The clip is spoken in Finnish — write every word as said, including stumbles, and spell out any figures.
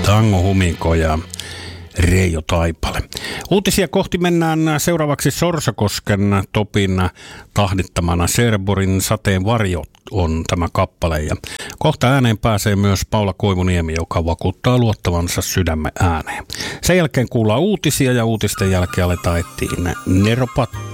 Tango Humiko ja Reijo Taipale. Uutisia kohti mennään seuraavaksi Sorsakosken Topin tahdittamana. Serborin sateen varjo on tämä kappale. Ja kohta ääneen pääsee myös Paula Koivuniemi, joka vakuuttaa luottavansa sydämen ääneen. Sen jälkeen kuullaan uutisia ja uutisten jälkeen aletaan etsiä Neropattia.